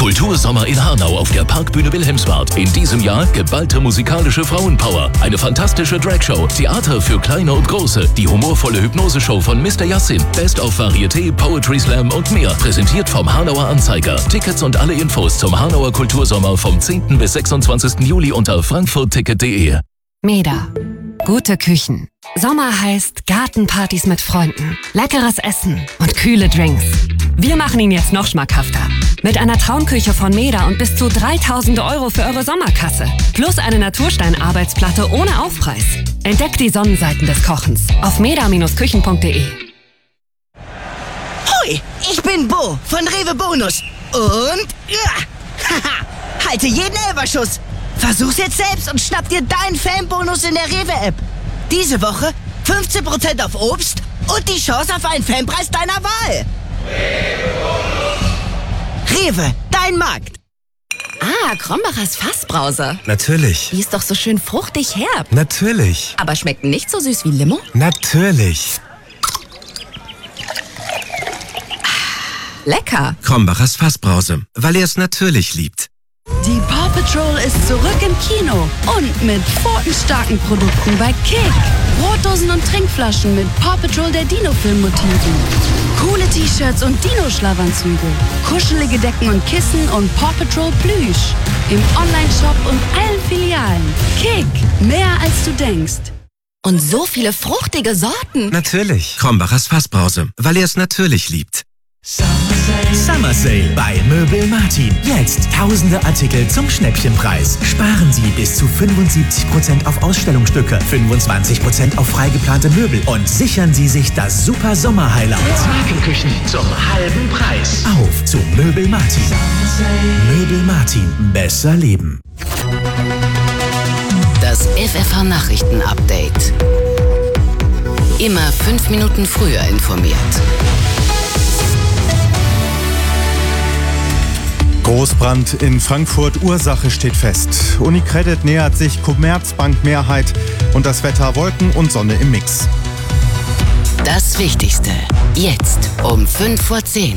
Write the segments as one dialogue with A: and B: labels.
A: Kultursommer in Hanau auf der Parkbühne Wilhelmsbad. In diesem Jahr geballte musikalische Frauenpower, eine fantastische Dragshow, Theater für Kleine und Große, die humorvolle Hypnoseshow von Mr. Yassin, Best of Varieté, Poetry Slam und mehr. Präsentiert vom Hanauer Anzeiger. Tickets und alle Infos zum Hanauer Kultursommer vom 10. bis 26. Juli unter frankfurtticket.de.
B: Meda. Gute Küchen. Sommer heißt Gartenpartys mit Freunden, leckeres Essen und kühle Drinks. Wir machen ihn jetzt noch schmackhafter. Mit einer Traumküche von Meda und bis zu 3.000 € für eure Sommerkasse. Plus eine Naturstein-Arbeitsplatte ohne Aufpreis. Entdeckt die Sonnenseiten des Kochens auf meda-küchen.de.
C: Hoi, ich bin Bo von Rewe Bonus. Und haha, halte jeden Elberschuss. Versuch's jetzt selbst und schnapp dir deinen Fanbonus in der Rewe-App. Diese Woche 15% auf Obst und die Chance auf einen Fanpreis deiner Wahl. Rewe, dein Markt.
D: Ah, Krombacher's Fassbrause.
E: Natürlich.
D: Die ist doch so schön fruchtig herb.
E: Natürlich.
D: Aber schmeckt nicht so süß wie Limo?
E: Natürlich.
D: Lecker.
E: Krombacher's Fassbrause, weil er es natürlich liebt.
F: Die Paw Patrol ist zurück im Kino und mit pfotenstarken Produkten bei Kick. Brotdosen und Trinkflaschen mit Paw Patrol der Dino-Film-Motiven. Coole T-Shirts und Dino-Schlafanzüge. Kuschelige Decken und Kissen und Paw Patrol Plüsch. Im Online-Shop und allen Filialen. Kick, mehr als du denkst.
D: Und so viele fruchtige Sorten.
E: Natürlich. Krombacher's Fassbrause, weil er es natürlich liebt.
G: Summer Sale bei Möbel Martin. Jetzt tausende Artikel zum Schnäppchenpreis. Sparen Sie bis zu 75% auf Ausstellungsstücke, 25% auf freigeplante Möbel und sichern Sie sich das super Sommer-Highlight. Markenküchen zum halben Preis. Auf zu Möbel Martin. Möbel Martin. Besser leben.
H: Das FFH Nachrichten-Update. Immer 5 Minuten früher informiert.
I: Großbrand in Frankfurt, Ursache steht fest. UniCredit nähert sich Commerzbank-Mehrheit und das Wetter Wolken und Sonne im Mix.
H: Das Wichtigste, jetzt um 5:10 Uhr.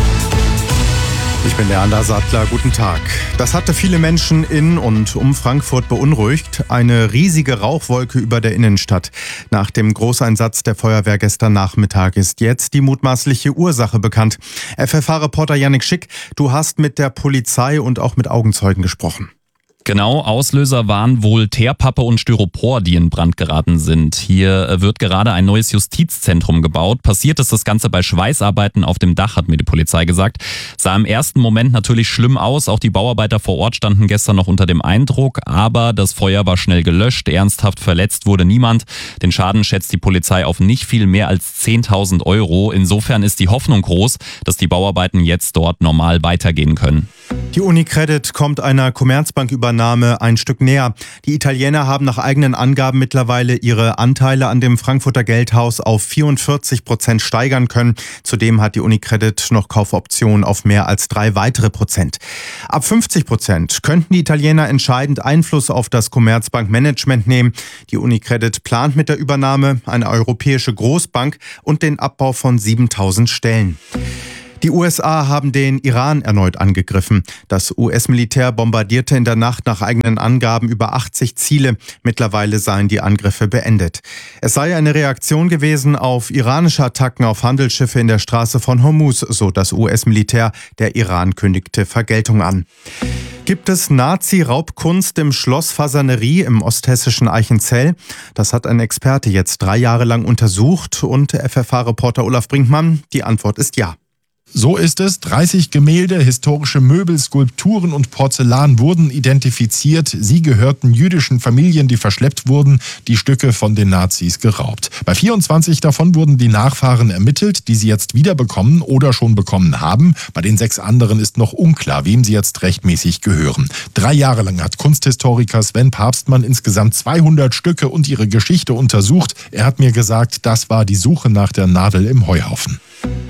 I: Ich bin Leander Sattler, guten Tag. Das hatte viele Menschen in und um Frankfurt beunruhigt. Eine riesige Rauchwolke über der Innenstadt. Nach dem Großeinsatz der Feuerwehr gestern Nachmittag ist jetzt die mutmaßliche Ursache bekannt. FFH-Reporter Yannick Schick, du hast mit der Polizei und auch mit Augenzeugen gesprochen.
J: Genau, Auslöser waren wohl Teerpappe und Styropor, die in Brand geraten sind. Hier wird gerade ein neues Justizzentrum gebaut. Passiert ist das Ganze bei Schweißarbeiten auf dem Dach, hat mir die Polizei gesagt. Sah im ersten Moment natürlich schlimm aus. Auch die Bauarbeiter vor Ort standen gestern noch unter dem Eindruck. Aber das Feuer war schnell gelöscht. Ernsthaft verletzt wurde niemand. Den Schaden schätzt die Polizei auf nicht viel mehr als 10.000 €. Insofern ist die Hoffnung groß, dass die Bauarbeiten jetzt dort normal weitergehen können.
I: Die UniCredit kommt einer Commerzbank-Übernahme ein Stück näher. Die Italiener haben nach eigenen Angaben mittlerweile ihre Anteile an dem Frankfurter Geldhaus auf 44% steigern können. Zudem hat die UniCredit noch Kaufoptionen auf mehr als 3 weitere Prozent. Ab 50% könnten die Italiener entscheidend Einfluss auf das Commerzbank-Management nehmen. Die UniCredit plant mit der Übernahme eine europäische Großbank und den Abbau von 7.000 Stellen. Die USA haben den Iran erneut angegriffen. Das US-Militär bombardierte in der Nacht nach eigenen Angaben über 80 Ziele. Mittlerweile seien die Angriffe beendet. Es sei eine Reaktion gewesen auf iranische Attacken auf Handelsschiffe in der Straße von Hormuz, so das US-Militär. Der Iran kündigte Vergeltung an. Gibt es Nazi-Raubkunst im Schloss Fasanerie im osthessischen Eichenzell? Das hat ein Experte jetzt 3 Jahre lang untersucht und FFH-Reporter Olaf Brinkmann, die Antwort ist ja.
K: So ist es. 30 Gemälde, historische Möbel, Skulpturen und Porzellan wurden identifiziert. Sie gehörten jüdischen Familien, die verschleppt wurden, die Stücke von den Nazis geraubt. Bei 24 davon wurden die Nachfahren ermittelt, die sie jetzt wiederbekommen oder schon bekommen haben. Bei den 6 anderen ist noch unklar, wem sie jetzt rechtmäßig gehören. 3 Jahre lang hat Kunsthistoriker Sven Papstmann insgesamt 200 Stücke und ihre Geschichte untersucht. Er hat mir gesagt, das war die Suche nach der Nadel im Heuhaufen.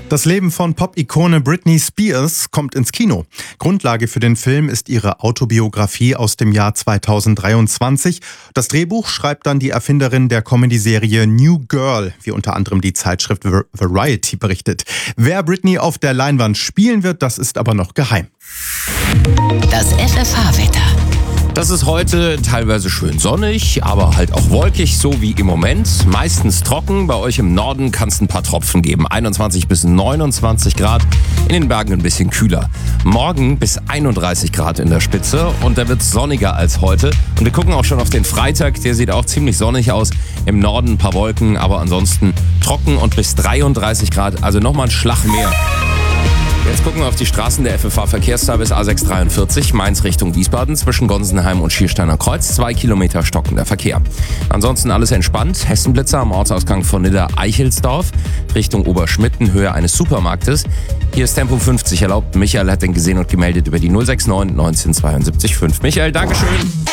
I: Das Leben von Pop-Ikone Britney Spears kommt ins Kino. Grundlage für den Film ist ihre Autobiografie aus dem Jahr 2023. Das Drehbuch schreibt dann die Erfinderin der Comedy-Serie New Girl, wie unter anderem die Zeitschrift Variety berichtet. Wer Britney auf der Leinwand spielen wird, das ist aber noch geheim.
H: Das FFH-Wetter.
L: Das ist heute teilweise schön sonnig, aber halt auch wolkig, so wie im Moment. Meistens trocken. Bei euch im Norden kann es ein paar Tropfen geben. 21 bis 29 Grad. In den Bergen ein bisschen kühler. Morgen bis 31 Grad in der Spitze und da wird es sonniger als heute. Und wir gucken auch schon auf den Freitag. Der sieht auch ziemlich sonnig aus. Im Norden ein paar Wolken, aber ansonsten trocken und bis 33 Grad. Also nochmal ein Schlag mehr. Jetzt gucken wir auf die Straßen der FFH-Verkehrsservice A643, Mainz Richtung Wiesbaden, zwischen Gonsenheim und Schiersteiner Kreuz, 2 Kilometer stockender Verkehr. Ansonsten alles entspannt. Hessenblitzer am Ortsausgang von Nidda-Eichelsdorf, Richtung Oberschmitten, Höhe eines Supermarktes. Hier ist Tempo 50 erlaubt. Michael hat den gesehen und gemeldet über die 069 1972 5. Michael, Dankeschön.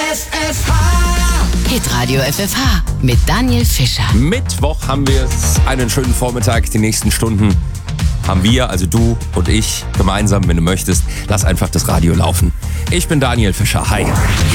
H: Hitradio FFH mit Daniel Fischer.
L: Mittwoch haben wir einen schönen Vormittag. Die nächsten Stunden haben wir, also du und ich, gemeinsam, wenn du möchtest. Lass einfach das Radio laufen. Ich bin Daniel Fischer. Hi.